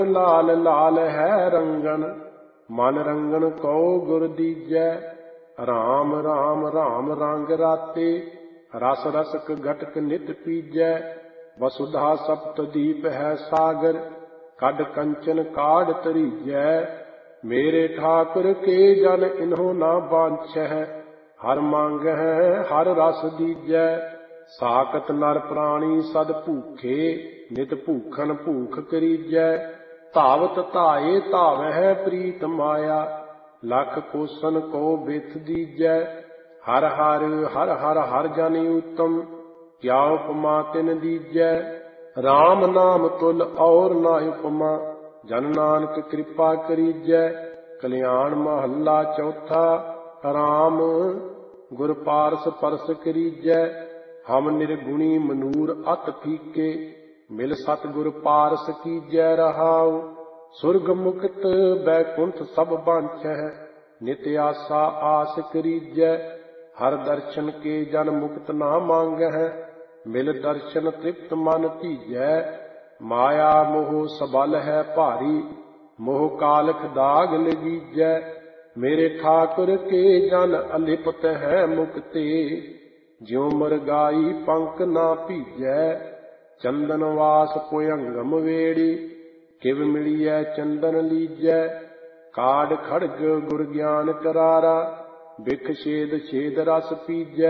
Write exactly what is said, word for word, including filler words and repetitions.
लाल लाल है रंगन, मन रंगन कौ गुर दीजै। राम राम राम रंग राते, रस रसक घटक नित पीजै। वसुधा सप्तदीप है सागर, कड कंचन काढ़ तरीजै। मेरे ठाकुर के जन इन्हों ना बांछै, हर मांग है हर रस दीजै। साकत नर प्राणी सद भूखे, नित भूखन भूख करीजै। धावत धाये धावै प्रीत माया, लख कोसन को बिथ दीजै। हर हर हर हर हर जन उत्तम, क्या उपमा तिन दीजै। राम नाम तुल और ना उपमा, जन नानक कृपा करीजै। कल्याण महला चौथा, राम गुर पारस परस करीजै। हम निर्गुणी मनूर अत फीके, मिल सतगुर पारस कीजै रहाउ। सुरग मुक्त बैकुंठ सब बांछै, नित आसा आस करीजै। हर दर्शन के जन मुक्त ना मांगै, मिल दर्शन तृप्त मन तीजै। माया मोह सबल है भारी, मोह कालख दाग लगीजै। मेरे ठाकुर के जन अलिपत है मुक्ते, ज्यों मरगाई पंख ना भीजै। चंदन वास पुयंगम वेड़ी, किव मिलियै चंदन लीजै। काढ़ खड़ग गुर ज्ञान करारा, बिख छेद छेद रस पीजै।